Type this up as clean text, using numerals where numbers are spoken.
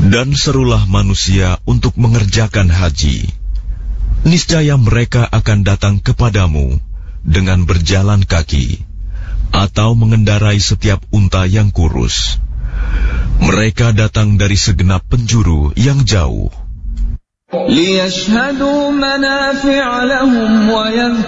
Dan serulah manusia untuk mengerjakan haji. Niscaya mereka akan datang kepadamu dengan berjalan kaki atau mengendarai setiap unta yang kurus. Mereka datang dari segenap penjuru yang jauh.